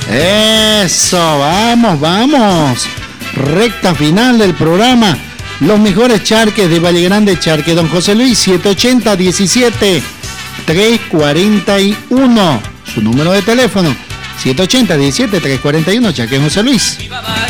Eso, vamos. Recta final del programa. Los mejores charques de Valle Grande Charque. Don José Luis, 780-17-341. Su número de teléfono, 780-17-341, Charque José Luis.